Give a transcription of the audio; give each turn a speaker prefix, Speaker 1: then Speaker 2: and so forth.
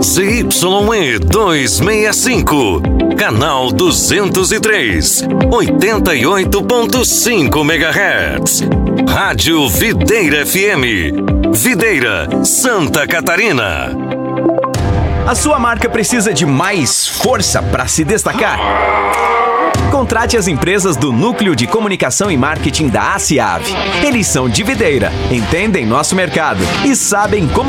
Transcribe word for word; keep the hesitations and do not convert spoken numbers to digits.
Speaker 1: Z Y E duzentos e sessenta e cinco, canal duzentos e três, oitenta e oito ponto cinco megahertz. Rádio Videira F M, Videira, Santa Catarina.
Speaker 2: A sua marca precisa de mais força para se destacar? Contrate as empresas do Núcleo de Comunicação e Marketing da ACIAV. Eles são de Videira, entendem nosso mercado e sabem como